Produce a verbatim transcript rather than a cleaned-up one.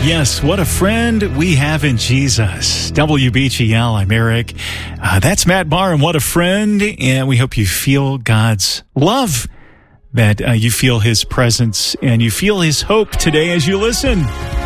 Yes, what a friend we have in Jesus. W B G L, I'm Eric. Uh, that's Matt Barr, and what a friend. And we hope you feel God's love, that uh, you feel His presence, and you feel His hope today as you listen.